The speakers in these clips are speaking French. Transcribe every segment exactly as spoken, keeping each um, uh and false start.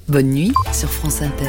Bonne nuit sur France Inter.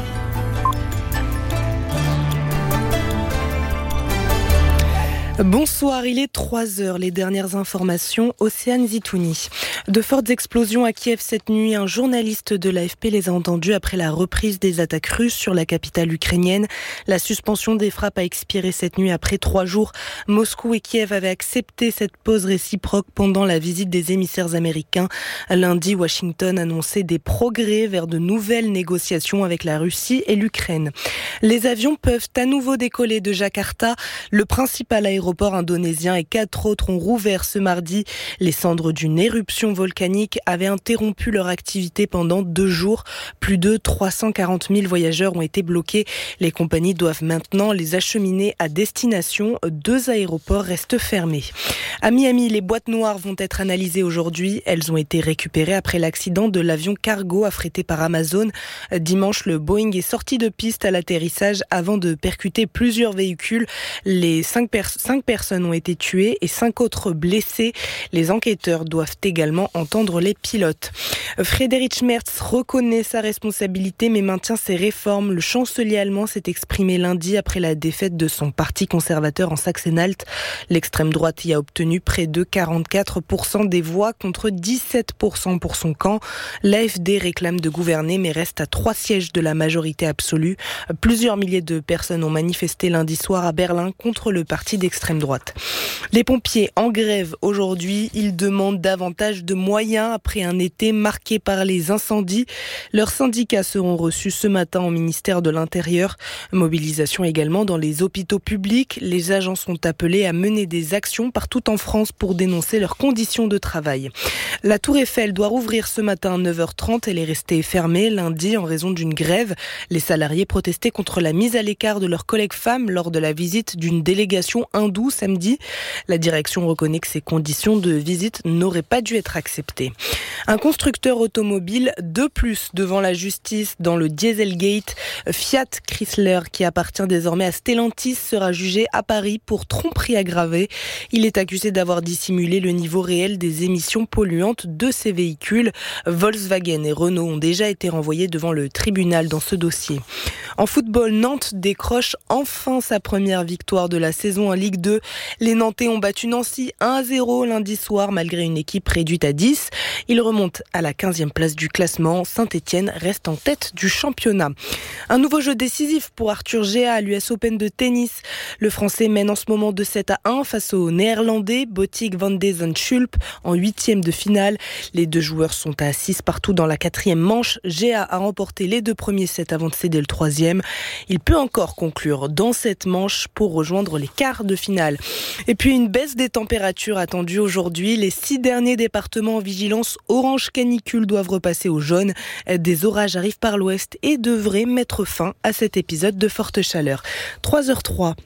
Bonsoir, il est trois heures. Les dernières informations, Océane Zitouni. De fortes explosions à Kiev cette nuit. Un journaliste de l'A F P les a entendues après la reprise des attaques russes sur la capitale ukrainienne. La suspension des frappes a expiré cette nuit après trois jours. Moscou et Kiev avaient accepté cette pause réciproque pendant la visite des émissaires américains. Lundi, Washington annonçait des progrès vers de nouvelles négociations avec la Russie et l'Ukraine. Les avions peuvent à nouveau décoller de Jakarta. Le principal aéroport L'aéroport indonésien et quatre autres ont rouvert ce mardi. Les cendres d'une éruption volcanique avaient interrompu leur activité pendant deux jours. Plus de trois cent quarante mille voyageurs ont été bloqués. Les compagnies doivent maintenant les acheminer à destination. Deux aéroports restent fermés. À Miami, les boîtes noires vont être analysées aujourd'hui. Elles ont été récupérées après l'accident de l'avion cargo affrété par Amazon. Dimanche, le Boeing est sorti de piste à l'atterrissage avant de percuter plusieurs véhicules. Les cinq personnes Cinq personnes ont été tuées et cinq autres blessées. Les enquêteurs doivent également entendre les pilotes. Friedrich Merz reconnaît sa responsabilité mais maintient ses réformes. Le chancelier allemand s'est exprimé lundi après la défaite de son parti conservateur en Saxe-Anhalt. L'extrême droite y a obtenu près de quarante-quatre pour cent des voix contre dix-sept pour cent pour son camp. L'A F D réclame de gouverner mais reste à trois sièges de la majorité absolue. Plusieurs milliers de personnes ont manifesté lundi soir à Berlin contre le parti d'extrême droite. Les pompiers en grève aujourd'hui, ils demandent davantage de moyens après un été marqué par les incendies. Leurs syndicats seront reçus ce matin au ministère de l'Intérieur. Mobilisation également dans les hôpitaux publics. Les agents sont appelés à mener des actions partout en France pour dénoncer leurs conditions de travail. La Tour Eiffel doit rouvrir ce matin à neuf heures trente. Elle est restée fermée lundi en raison d'une grève. Les salariés protestaient contre la mise à l'écart de leurs collègues femmes lors de la visite d'une délégation hindoue samedi. La direction reconnaît que ces conditions de visite n'auraient pas dû être acceptées. Un constructeur automobile de plus devant la justice dans le Dieselgate. Fiat Chrysler, qui appartient désormais à Stellantis, sera jugé à Paris pour tromperie aggravée. Il est accusé d'avoir dissimulé le niveau réel des émissions polluantes de ses véhicules. Volkswagen et Renault ont déjà été renvoyés devant le tribunal dans ce dossier. En football, Nantes décroche enfin sa première victoire de la saison en Ligue deux. Les Nantais ont battu Nancy un à zéro lundi soir malgré une équipe réduite à dix. Ils remontent à la quinzième place du classement. Saint-Etienne reste en tête du championnat. Un nouveau jeu décisif pour Arthur Géa à l'U S Open de tennis. Le Français mène en ce moment de sept à un face au Néerlandais Botic van de Zandschulp en huitième de finale. Les deux joueurs sont à six partout dans la quatrième manche. Géa a remporté les deux premiers sets avant de céder le troisième. Il peut encore conclure dans cette manche pour rejoindre les quarts de finale. Et puis une baisse des températures attendue aujourd'hui. Les six derniers départements en vigilance orange canicule doivent repasser au jaune. Des orages arrivent par l'ouest et devraient mettre fin à cet épisode de forte chaleur. trois heures trois.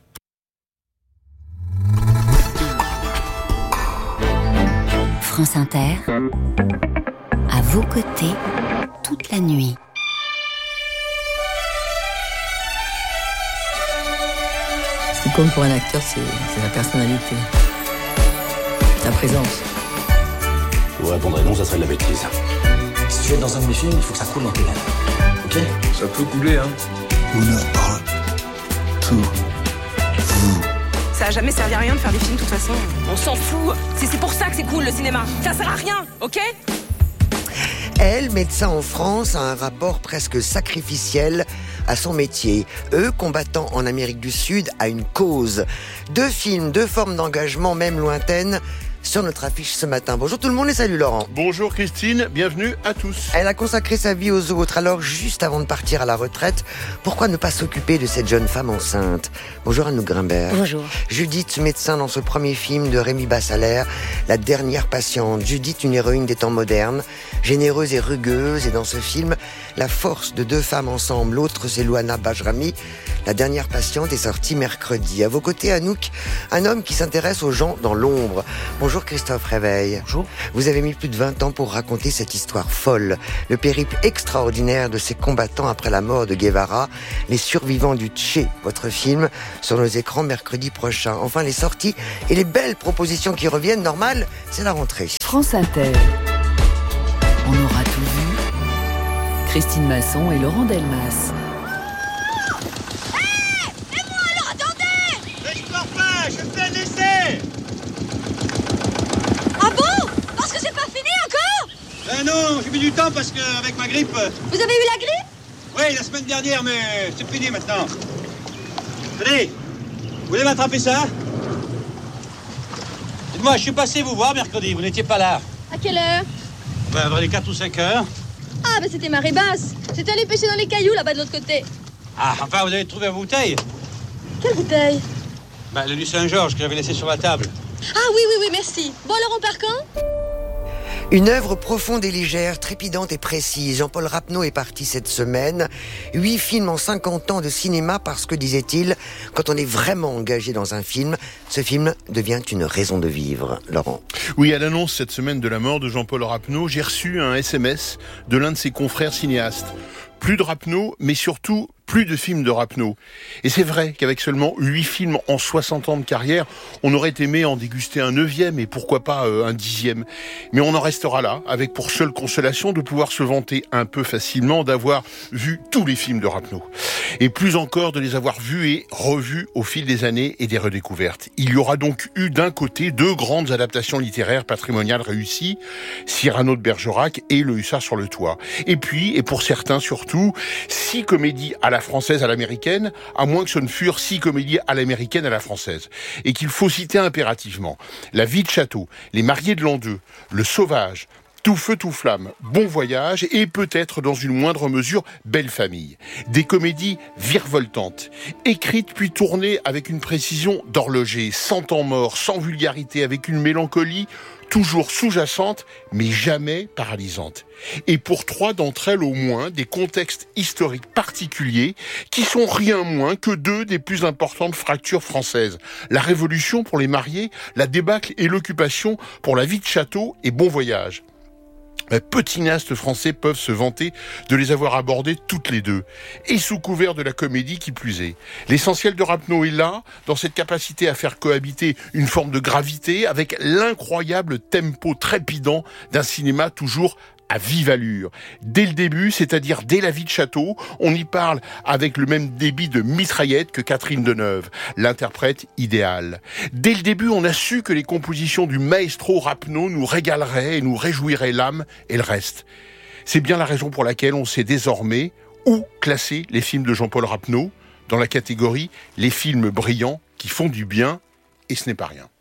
France Inter, à vos côtés, toute la nuit. Ce qui compte pour un acteur, c'est, c'est sa personnalité, sa présence. Je vous répondrai non, ça serait de la bêtise. Si tu veux être dans un de mes films, il faut que ça coule dans tes veines. Ok ? Ça peut couler, hein. Honneur parle. Tout. Vous. Ça a jamais servi à rien de faire des films, de toute façon. On s'en fout. C'est, c'est pour ça que c'est cool, le cinéma. Ça sert à rien, ok ? Elle, médecin en France, a un rapport presque sacrificiel à son métier. Eux, combattant en Amérique du Sud à une cause. Deux films, deux formes d'engagement, même lointaines, sur notre affiche ce matin. Bonjour tout le monde et salut Laurent. Bonjour Christine, bienvenue à tous. Elle a consacré sa vie aux autres, alors juste avant de partir à la retraite, pourquoi ne pas s'occuper de cette jeune femme enceinte ? Bonjour Anouk Grimbert. Bonjour. Judith, médecin dans ce premier film de Rémi Bassalaire, La dernière patiente. Judith, une héroïne des temps modernes, généreuse et rugueuse, et dans ce film, la force de deux femmes ensemble. L'autre, c'est Louana Bajrami. La dernière patiente est sortie mercredi. À vos côtés, Anouk, un homme qui s'intéresse aux gens dans l'ombre. Bonjour Christophe Réveil. Bonjour. Vous avez mis plus de vingt ans pour raconter cette histoire folle, le périple extraordinaire de ces combattants après la mort de Guevara, Les survivants du Tché, votre film, sur nos écrans mercredi prochain. Enfin, les sorties et les belles propositions qui reviennent, normal, c'est la rentrée. France Inter. On aura tout vu. Christine Masson et Laurent Delmas. Hé, c'est moi alors, attendez! Mais je pars pas, je fais un essai! Ah bon? Parce que c'est pas fini encore? Ben non, j'ai mis du temps parce que avec ma grippe... Vous avez eu la grippe? Oui, la semaine dernière, mais c'est fini maintenant. Allez, vous voulez m'attraper ça? Dites-moi, je suis passé vous voir mercredi, vous n'étiez pas là. À quelle heure? Ben, vers les quatre ou cinq heures. Ah, ben c'était marée basse. C'était allé pêcher dans les cailloux là-bas de l'autre côté. Ah, enfin, vous avez trouvé ma bouteille? Quelle bouteille? Ben, le du Saint-Georges que j'avais laissé sur la table. Ah oui, oui, oui, merci. Bon, alors on part quand? Une œuvre profonde et légère, trépidante et précise. Jean-Paul Rapneau est parti cette semaine. Huit films en cinquante ans de cinéma parce que, disait-il, quand on est vraiment engagé dans un film, ce film devient une raison de vivre. Laurent. Oui, à l'annonce cette semaine de la mort de Jean-Paul Rapneau, j'ai reçu un S M S de l'un de ses confrères cinéastes. Plus de Rapneau, mais surtout plus de films de Rapneau. Et c'est vrai qu'avec seulement huit films en soixante ans de carrière, on aurait aimé en déguster un neuvième et pourquoi pas euh, un dixième. Mais on en restera là, avec pour seule consolation de pouvoir se vanter un peu facilement d'avoir vu tous les films de Rapneau. Et plus encore de les avoir vus et revus au fil des années et des redécouvertes. Il y aura donc eu d'un côté deux grandes adaptations littéraires patrimoniales réussies, Cyrano de Bergerac et Le Hussard sur le toit. Et puis, et pour certains surtout, six comédies à la française à l'américaine, à moins que ce ne furent six comédies à l'américaine à la française. Et qu'il faut citer impérativement La vie de château, Les mariés de l'an deux, Le sauvage, Tout feu, tout flamme, Bon voyage et peut-être dans une moindre mesure Belle famille. Des comédies virevoltantes, écrites puis tournées avec une précision d'horloger, sans temps mort, sans vulgarité, avec une mélancolie toujours sous-jacente, mais jamais paralysante. Et pour trois d'entre elles au moins, des contextes historiques particuliers qui sont rien moins que deux des plus importantes fractures françaises. La Révolution pour les mariés, la débâcle et l'occupation pour La vie de château et Bon voyage. Peu de cinéastes français peuvent se vanter de les avoir abordées toutes les deux, et sous couvert de la comédie qui plus est. L'essentiel de Rapneau est là, dans cette capacité à faire cohabiter une forme de gravité avec l'incroyable tempo trépidant d'un cinéma toujours à vive allure. Dès le début, c'est-à-dire dès La vie de château, on y parle avec le même débit de mitraillette que Catherine Deneuve, l'interprète idéale. Dès le début, on a su que les compositions du maestro Rapneau nous régaleraient et nous réjouiraient l'âme et le reste. C'est bien la raison pour laquelle on sait désormais où classer les films de Jean-Paul Rapneau, dans la catégorie les films brillants qui font du bien, et ce n'est pas rien.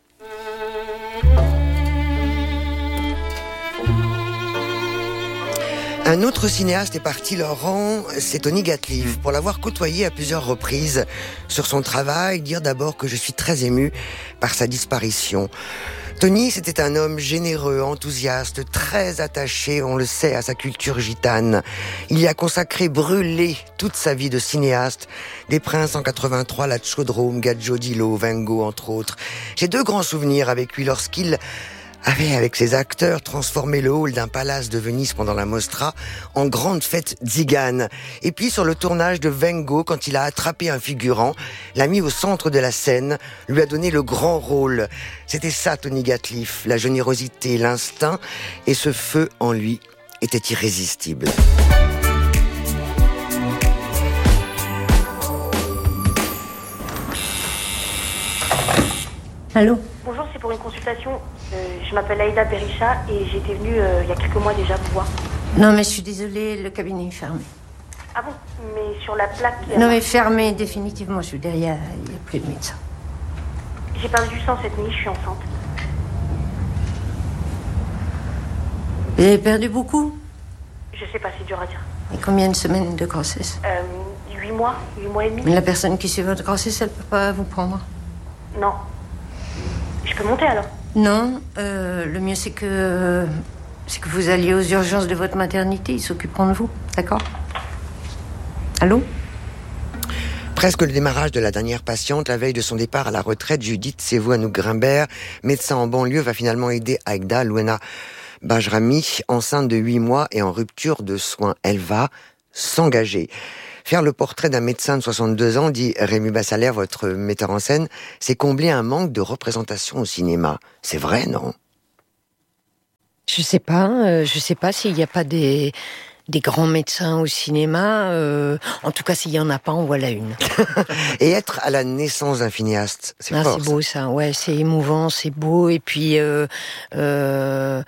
Un autre cinéaste est parti, Laurent, c'est Tony Gatliff. Pour l'avoir côtoyé à plusieurs reprises sur son travail, dire d'abord que je suis très ému par sa disparition. Tony, c'était un homme généreux, enthousiaste, très attaché, on le sait, à sa culture gitane. Il y a consacré, brûlé toute sa vie de cinéaste. Des Princes en quatre-vingt-trois, La Chaudrome, Gadjo Dilo, Van Gogh, entre autres. J'ai deux grands souvenirs avec lui lorsqu'il avait, avec ses acteurs, transformé le hall d'un palace de Venise pendant la Mostra en grande fête tzigane. Et puis sur le tournage de Van Gogh, quand il a attrapé un figurant, l'a mis au centre de la scène, lui a donné le grand rôle. C'était ça, Tony Gatliff, la générosité, l'instinct, et ce feu en lui était irrésistible. Allô ? Bonjour, c'est pour une consultation. Euh, je m'appelle Aïda Berisha et j'étais venue euh, il y a quelques mois déjà vous voir. Non, mais je suis désolée, le cabinet est fermé. Ah bon? Mais sur la plaque... Non, mais fermé, définitivement. Je suis derrière, il n'y a plus de médecin. J'ai perdu du sang cette nuit, je suis enceinte. Vous avez perdu beaucoup? Je sais pas, c'est dur à dire. Et combien de semaines de grossesse? Euh, huit mois, huit mois et demi. Mais la personne qui suit votre grossesse, elle peut pas vous prendre? Non. Je peux monter alors? Non, euh, le mieux c'est que c'est que vous alliez aux urgences de votre maternité, ils s'occuperont de vous, d'accord? Allô? Presque le démarrage de la dernière patiente, la veille de son départ à la retraite, Judith Sévouanou-Grimbert, médecin en banlieue, va finalement aider Aïda Louena Bajrami, enceinte de huit mois et en rupture de soins. Elle va s'engager. Faire le portrait d'un médecin de soixante-deux ans, dit Rémi Bassalère, votre metteur en scène, c'est combler un manque de représentation au cinéma. C'est vrai, non? Je sais pas, euh, je sais pas s'il n'y a pas des, des grands médecins au cinéma. Euh, en tout cas, s'il y en a pas, on voit la une. Et être à la naissance d'un cinéaste, c'est ah, fort. C'est beau ça, ouais, c'est émouvant, c'est beau, et puis. Euh, euh,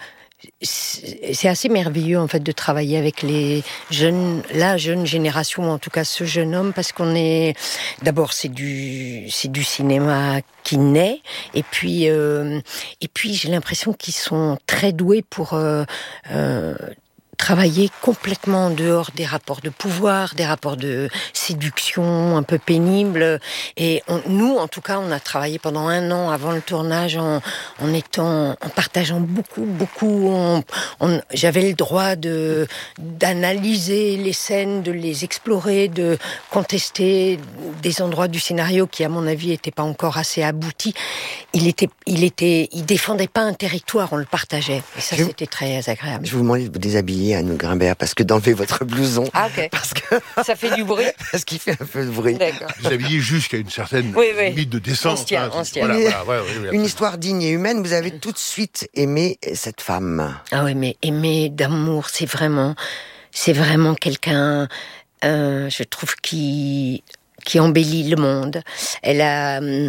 c'est assez merveilleux en fait de travailler avec les jeunes, la jeune génération, ou en tout cas ce jeune homme, parce qu'on est d'abord c'est du c'est du cinéma qui naît, et puis euh, et puis j'ai l'impression qu'ils sont très doués pour euh, euh, travailler complètement en dehors des rapports de pouvoir, des rapports de séduction un peu pénibles. Et on, nous, en tout cas, on a travaillé pendant un an avant le tournage en, en étant, en partageant beaucoup, beaucoup. On, on, j'avais le droit de d'analyser les scènes, de les explorer, de contester des endroits du scénario qui, à mon avis, n'étaient pas encore assez aboutis. Il était, il était, il défendait pas un territoire, on le partageait. Et ça, je, c'était très agréable. Je vous demandais de vous déshabiller, Anouk Grimbert, parce que d'enlever votre blouson. Ah, ok. Parce que ça fait du bruit. Parce qu'il fait un peu de bruit. D'accord. Déshabiller jusqu'à une certaine oui, oui. limite de décence. On se tient, hein, on se tient. Voilà, voilà, ouais, ouais, ouais, une histoire digne et humaine. Vous avez tout de suite aimé cette femme. Ah oui, mais aimer d'amour, c'est vraiment, c'est vraiment quelqu'un, euh, je trouve, qui, qui embellit le monde. Elle a, euh,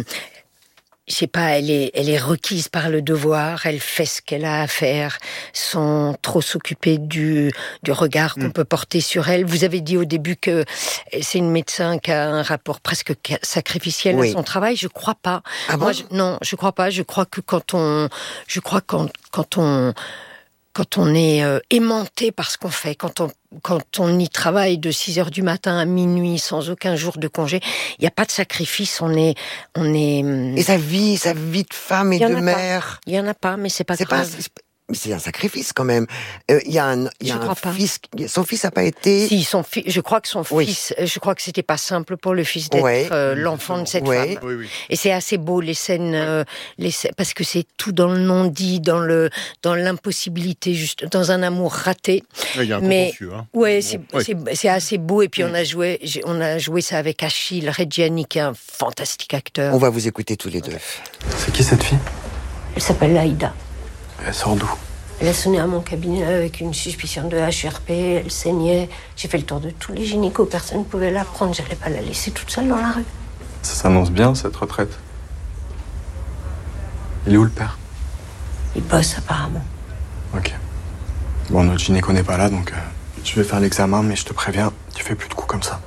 je sais pas, elle est, elle est requise par le devoir, elle fait ce qu'elle a à faire sans trop s'occuper du, du regard qu'on mmh. peut porter sur elle. Vous avez dit au début que c'est une médecin qui a un rapport presque sacrificiel oui. à son travail. Je crois pas. Ah bon Moi, je, non, je crois pas. Je crois que quand on, je crois quand, quand on, quand on est euh, aimanté par ce qu'on fait, quand on, quand on y travaille de six heures du matin à minuit sans aucun jour de congé, il n'y a pas de sacrifice, on est... On est et sa vie, sa vie de femme et de mère. Il n'y en a pas, mais c'est pas c'est grave. Pas, c'est, mais c'est un sacrifice quand même. Il euh, y a un, y a un fils. Son fils n'a pas été. Si, son fils. Je crois que son oui. fils. Je crois que c'était pas simple pour le fils d'être ouais. euh, l'enfant de cette ouais. femme. Oui, oui. Et c'est assez beau les scènes, euh, les scènes, parce que c'est tout dans le non-dit, dans le, dans l'impossibilité, juste dans un amour raté. Il y a un mais hein. ouais, bon, c'est, ouais. c'est, c'est assez beau. Et puis mmh. on a joué, on a joué ça avec Achille Reggiani, qui est un fantastique acteur. On va vous écouter tous les deux. C'est qui cette fille? Elle s'appelle Aïda. Elle sort d'où? Elle a sonné à mon cabinet avec une suspicion de H R P, elle saignait. J'ai fait le tour de tous les gynécos, personne ne pouvait la prendre, j'allais pas la laisser toute seule dans la rue. Ça s'annonce bien, cette retraite. Il est où le père? Il bosse apparemment. Ok. Bon, notre gynéco n'est pas là, donc euh, je vais faire l'examen, mais je te préviens, tu fais plus de coups comme ça.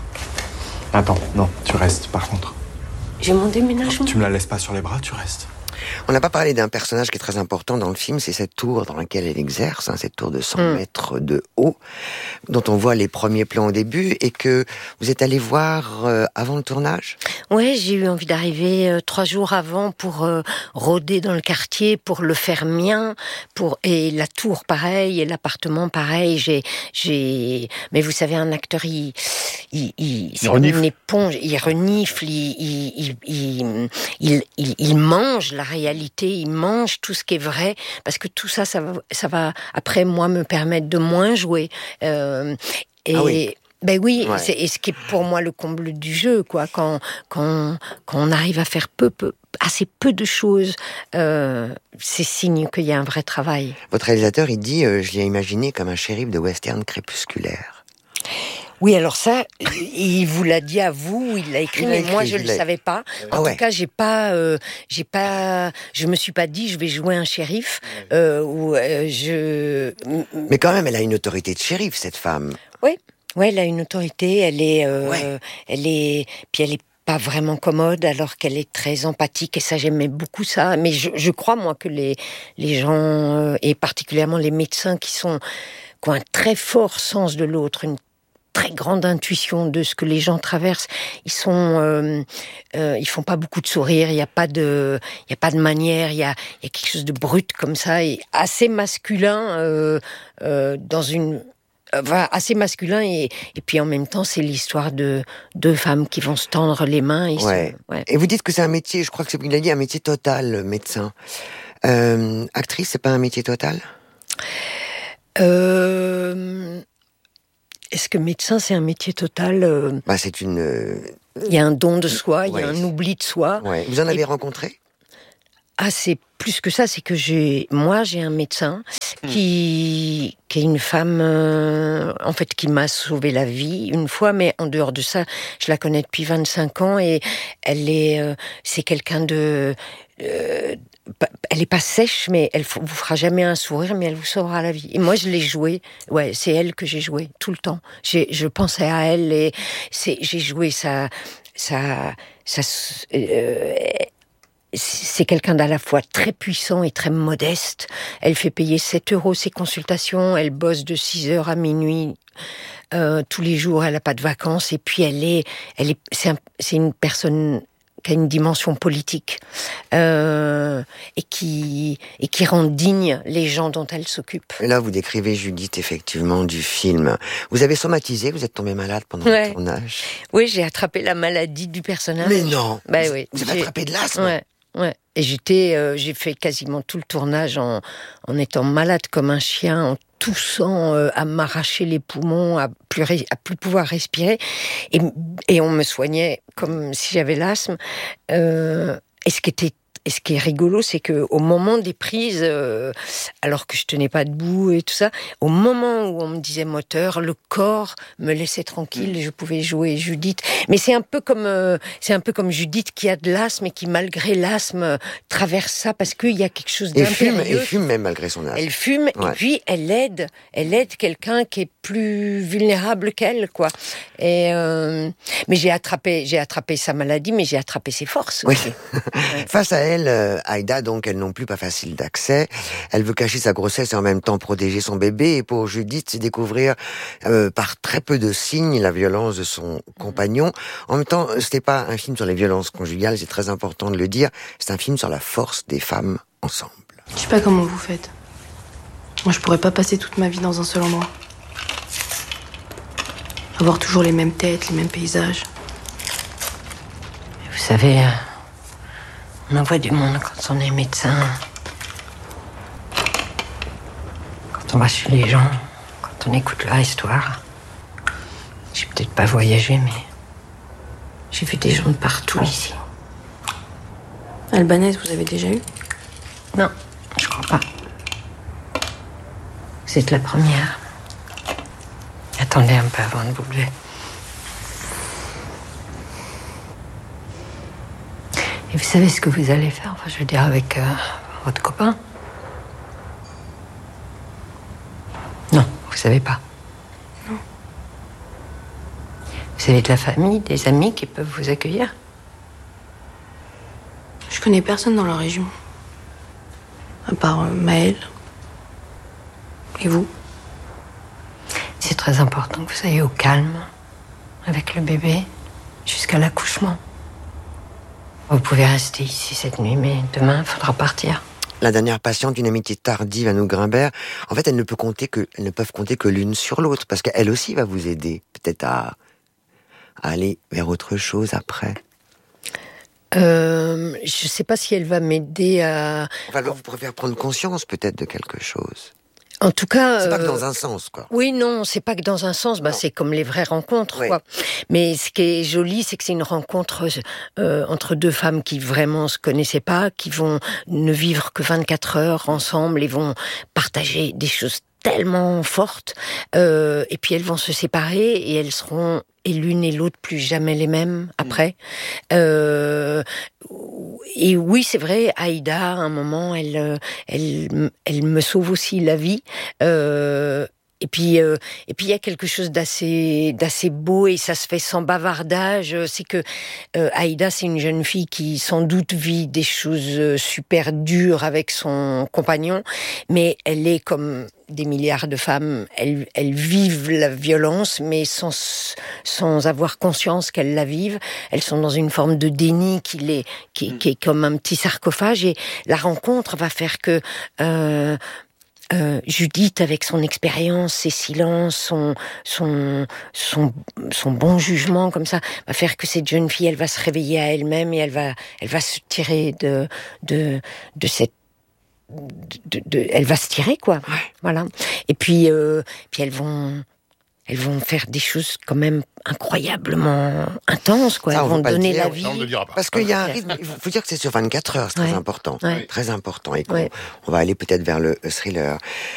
Attends, non, tu restes par contre. J'ai mon déménagement. Tu me la laisses pas sur les bras, tu restes. On n'a pas parlé d'un personnage qui est très important dans le film, c'est cette tour dans laquelle elle exerce, hein, cette tour de cent mmh. mètres de haut, dont on voit les premiers plans au début, et que vous êtes allé voir euh, avant le tournage. Ouais, j'ai eu envie d'arriver euh, trois jours avant pour euh, rôder dans le quartier, pour le faire mien, pour et la tour pareil, et l'appartement pareil. J'ai, j'ai, mais vous savez, un acteur, il, il, il c'est comme une éponge, il renifle, il, il, il, il, il, il mange la réalité, il mange tout ce qui est vrai, parce que tout ça, ça va, ça va après moi me permettre de moins jouer. Euh, et ah oui. Ben oui, ouais. c'est, et ce qui est pour moi le comble du jeu, quoi, quand quand quand on arrive à faire peu, peu assez peu de choses, euh, c'est signe qu'il y a un vrai travail. Votre réalisateur, il dit, euh, je l'ai imaginé comme un shérif de western crépusculaire. Oui, alors ça, il vous l'a dit à vous, il l'a écrit, il mais écrit, moi je ne le savais pas. En ah ouais. tout cas, j'ai pas, euh, j'ai pas, je me suis pas dit je vais jouer un shérif. Euh, ou euh, je. Mais quand même, elle a une autorité de shérif, cette femme. Oui, oui, elle a une autorité. Elle est, euh, ouais. elle est, puis elle est pas vraiment commode, alors qu'elle est très empathique, et ça, j'aimais beaucoup ça. Mais je, je crois moi que les les gens, euh, et particulièrement les médecins, qui sont qui ont un très fort sens de l'autre, une très grande intuition de ce que les gens traversent. Ils sont, euh, euh, ils font pas beaucoup de sourires. Il y a pas de, il y a pas de manière. Il y a, il y a quelque chose de brut comme ça, et assez masculin euh, euh, dans une, enfin, assez masculin, et, et puis en même temps, c'est l'histoire de deux femmes qui vont se tendre les mains. Et, ouais. sont, ouais. Et vous dites que c'est un métier, je crois que c'est il a dit un métier total, médecin. Euh, actrice, c'est pas un métier total? Euh... Est-ce que médecin, c'est un métier total euh... bah, c'est une... Il y a un don de soi, il ouais. y a un oubli de soi. Ouais. Vous en avez Et... rencontré? Ah, c'est plus que ça, c'est que j'ai, moi, j'ai un médecin mmh. qui, qui est une femme, euh, en fait, qui m'a sauvé la vie une fois, mais en dehors de ça, je la connais depuis vingt-cinq ans et elle est, euh, c'est quelqu'un de, euh, elle est pas sèche, mais elle vous fera jamais un sourire, mais elle vous sauvera la vie. Et moi, je l'ai joué. Ouais, c'est elle que j'ai joué tout le temps. J'ai, je pensais à elle et c'est, j'ai joué ça, ça, ça. Euh, c'est quelqu'un d'à la fois très puissant et très modeste. Elle fait payer sept euros ses consultations. Elle bosse de six heures à minuit euh, tous les jours. Elle n'a pas de vacances. Et puis elle est, elle est, c'est, un, c'est une personne qui a une dimension politique euh, et qui et qui rend digne les gens dont elle s'occupe. Et là, vous décrivez Judith effectivement du film. Vous avez somatisé, vous êtes tombée malade pendant ouais. le tournage. Oui, j'ai attrapé la maladie du personnage. Mais non. Bah vous, oui. Vous avez attrapé de l'asthme. Ouais. Ouais. Et j'étais, euh, j'ai fait quasiment tout le tournage en, en étant malade comme un chien, en toussant, euh, à m'arracher les poumons, à plus, à plus pouvoir respirer. Et, et on me soignait comme si j'avais l'asthme. Euh, et ce qui était Et ce qui est rigolo, c'est que au moment des prises, euh, alors que je tenais pas debout et tout ça, au moment où on me disait moteur, le corps me laissait tranquille, je pouvais jouer Judith. Mais c'est un peu comme euh, c'est un peu comme Judith qui a de l'asthme et qui malgré l'asthme euh, traverse ça parce qu'il y a quelque chose d'impérieux. Et fume, et fume même malgré son asthme. Elle fume ouais. et puis elle aide, elle aide quelqu'un qui est plus vulnérable qu'elle, quoi. Et euh, mais j'ai attrapé, j'ai attrapé sa maladie, mais j'ai attrapé ses forces aussi. Oui. Ouais. Face à elle. Elle, Aïda, donc, elle non plus pas facile d'accès. Elle veut cacher sa grossesse et en même temps protéger son bébé. Et pour Judith, c'est découvrir euh, par très peu de signes la violence de son compagnon. En même temps, c'était pas un film sur les violences conjugales, c'est très important de le dire. C'est un film sur la force des femmes ensemble. Je sais pas comment vous faites. Moi, je pourrais pas passer toute ma vie dans un seul endroit. Avoir toujours les mêmes têtes, les mêmes paysages. Vous savez... Euh... On en voit du monde quand on est médecin. Quand on va chez les gens, quand on écoute leur histoire. J'ai peut-être pas voyagé, mais j'ai vu des gens de partout ici. Albanaise, vous avez déjà eu ? Non, je crois pas. Vous êtes la première. Attendez un peu avant de vous lever. Et vous savez ce que vous allez faire, enfin, je veux dire, avec euh, votre copain ? Non, vous savez pas. Non. Vous avez de la famille, des amis qui peuvent vous accueillir ? Je connais personne dans la région. À part euh, Maëlle. Et vous ? C'est très important que vous soyez au calme, avec le bébé, jusqu'à l'accouchement. Vous pouvez rester ici cette nuit, mais demain, il faudra partir. La dernière patiente d'une amitié tardive à nous Grimbert, en fait, elles ne peuvent compter que, elles ne peuvent compter que l'une sur l'autre, parce qu'elle aussi va vous aider, peut-être à, à aller vers autre chose après. Euh, je ne sais pas si elle va m'aider à... Enfin, vous pourrez faire prendre conscience, peut-être, de quelque chose. En tout cas, c'est pas que euh, dans un sens, quoi. Oui, non, c'est pas que dans un sens. Bah, c'est comme les vraies rencontres, oui. quoi. Mais ce qui est joli, c'est que c'est une rencontre euh, entre deux femmes qui vraiment se connaissaient pas, qui vont ne vivre que vingt-quatre heures ensemble et vont partager des choses tellement fortes. Euh, et puis elles vont se séparer et elles seront et l'une et l'autre plus jamais les mêmes après. Mmh. Euh, et oui, c'est vrai, Aïda, à un moment, elle, elle, elle me sauve aussi la vie. Euh, et puis, euh, et puis il y a quelque chose d'assez, d'assez beau et ça se fait sans bavardage. C'est que euh, Aïda, c'est une jeune fille qui sans doute vit des choses super dures avec son compagnon, mais elle est comme des milliards de femmes, elles, elles vivent la violence, mais sans, sans avoir conscience qu'elles la vivent. Elles sont dans une forme de déni qui, les, qui, qui est comme un petit sarcophage. Et la rencontre va faire que euh, euh, Judith, avec son expérience, ses silences, son, son, son, son bon jugement, comme ça, va faire que cette jeune fille, elle va se réveiller à elle-même et elle va, elle va se tirer de, de, de cette De, de, elle va se tirer, quoi. Ouais. Voilà. Et puis, euh, puis elles vont, elles vont faire des choses quand même incroyablement intenses, quoi. Ça, elles on vont va pas le donner dire. la vie. Ça, on ne le dira pas. Parce qu'il y a un rythme, il faut dire que c'est sur vingt-quatre heures, c'est Ouais. très important. Ouais. Très important. Et qu'on- Ouais. on va aller peut-être vers le thriller.